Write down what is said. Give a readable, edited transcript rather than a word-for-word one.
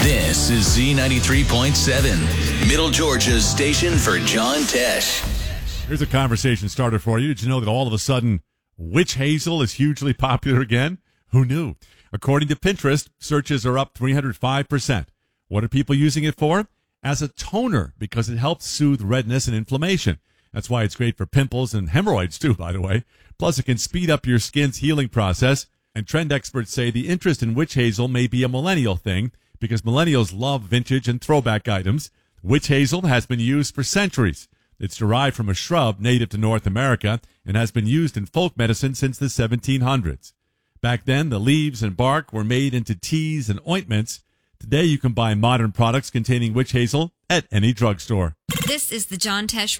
This is Z93.7, Middle Georgia's station for John Tesh. Here's a conversation starter for you. Did you know that all of a sudden witch hazel is hugely popular again? Who knew? According to Pinterest, searches are up 305%. What are people using it for? As a toner, because it helps soothe redness and inflammation. That's why it's great for pimples and hemorrhoids too, by the way. Plus, it can speed up your skin's healing process. And trend experts say the interest in witch hazel may be a millennial thing because millennials love vintage and throwback items. Witch hazel has been used for centuries. It's derived from a shrub native to North America and has been used in folk medicine since the 1700s. Back then, the leaves and bark were made into teas and ointments. Today, you can buy modern products containing witch hazel at any drugstore. This is the John Tesh